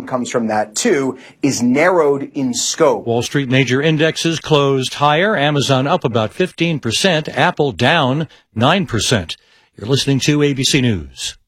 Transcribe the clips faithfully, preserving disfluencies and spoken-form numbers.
comes from that too, is narrowed in scope. Wall Street major indexes closed higher. Amazon up about fifteen percent. Apple down nine percent. You're listening to A B C News.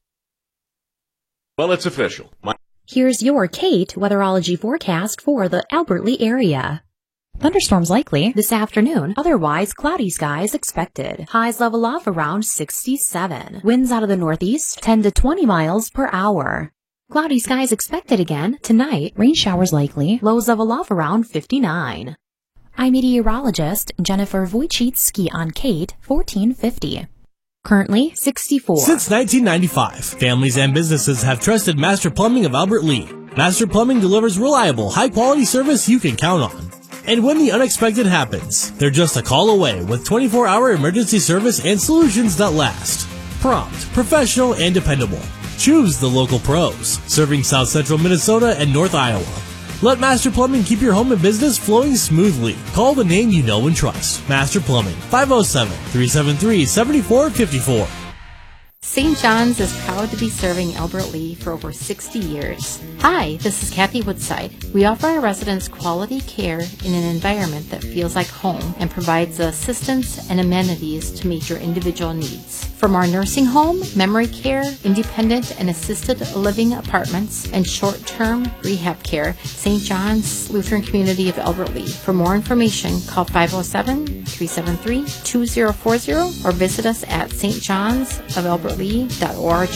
Well, it's official. My- Here's your Kate weatherology forecast for the Albert Lea area. Thunderstorms likely this afternoon. Otherwise, cloudy skies expected. Highs level off around sixty-seven. Winds out of the northeast, ten to twenty miles per hour. Cloudy skies expected again tonight. Rain showers likely. Lows level off around fifty-nine. I'm meteorologist Jennifer Wojcicki on Kate fourteen fifty. Currently sixty-four. Since nineteen ninety-five, families and businesses have trusted Master Plumbing of Albert Lea. Master Plumbing delivers reliable, high-quality service you can count on. And when the unexpected happens, they're just a call away with twenty-four hour emergency service and solutions that last. Prompt, professional, and dependable. Choose the local pros, serving South Central Minnesota and North Iowa. Let Master Plumbing keep your home and business flowing smoothly. Call the name you know and trust. Master Plumbing, five oh seven, three seven three, seven four five four. Saint John's is proud to be serving Albert Lea for over sixty years. Hi, this is Kathy Woodside. We offer our residents quality care in an environment that feels like home and provides the assistance and amenities to meet your individual needs. From our nursing home, memory care, independent and assisted living apartments, and short-term rehab care, Saint John's Lutheran Community of Albert Lea. For more information, call five oh seven, three seven three, two oh four oh or visit us at s t johns of albert lea dot org.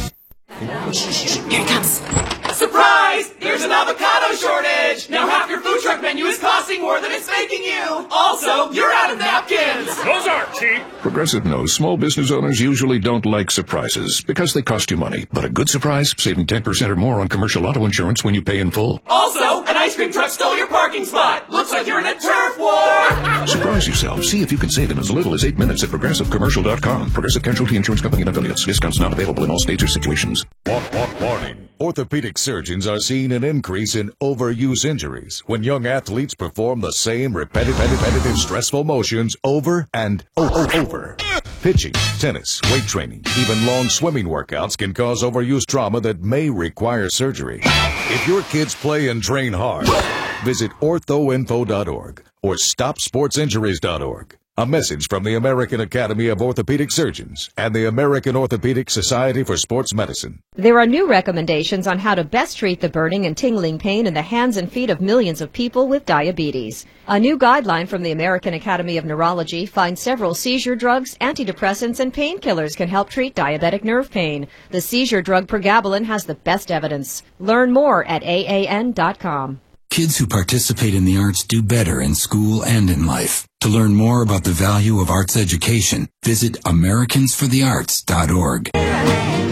Here it comes. Surprise! There's an avocado shortage! Now half your food truck menu is costing more than it's making you! Also, you're out of napkins! Those aren't cheap! Progressive knows small business owners usually don't like surprises because they cost you money. But a good surprise, saving ten percent or more on commercial auto insurance when you pay in full. Also, an ice cream truck stole your parking spot! Looks like you're in a turf war! Surprise yourself. See if you can save in as little as eight minutes at progressive commercial dot com. Progressive Casualty Insurance Company and affiliates. Discounts not available in all states or situations. Warning. Orthopedic surgeons are seeing an increase in overuse injuries when young athletes perform the same repetitive, repetitive stressful motions over and over, over. Pitching, tennis, weight training, even long swimming workouts can cause overuse trauma that may require surgery. If your kids play and train hard, visit ortho info dot org or stop sports injuries dot org. A message from the American Academy of Orthopedic Surgeons and the American Orthopedic Society for Sports Medicine. There are new recommendations on how to best treat the burning and tingling pain in the hands and feet of millions of people with diabetes. A new guideline from the American Academy of Neurology finds several seizure drugs, antidepressants, and painkillers can help treat diabetic nerve pain. The seizure drug pregabalin has the best evidence. Learn more at A A N dot com. Kids who participate in the arts do better in school and in life. To learn more about the value of arts education, visit americans for the arts dot org.